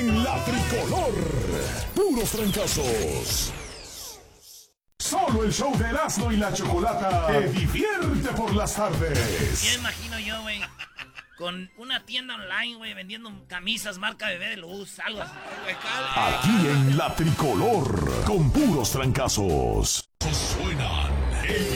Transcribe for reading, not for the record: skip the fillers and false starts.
en la tricolor. Puros trancazos. Solo el show de Erasmo y la Chocolata te divierte por las tardes. Ya imagino yo, güey, con una tienda online, güey, vendiendo camisas marca Bebé de Luz, algo así. Aquí en la tricolor, con puros trancazos. Suenan en